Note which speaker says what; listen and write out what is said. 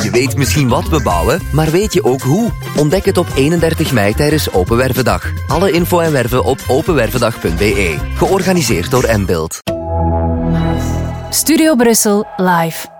Speaker 1: Je weet misschien wat we bouwen, maar weet je ook hoe? Ontdek het op 31 mei tijdens Open Wervendag. Alle info en werven op openwervendag.be. Georganiseerd door Mbuild.
Speaker 2: Studio Brussel live.